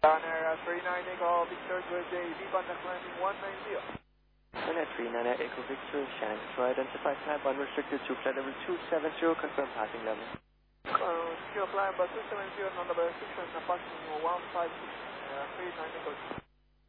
On Air 39 Echo Victor Good Day, V contact landing 190. On Air 39 Echo Victor, Shannon Control identified type 1 restricted to flight level 270, confirm passing level. Secure flight number 270, number restriction, passing 156, 39 Echo.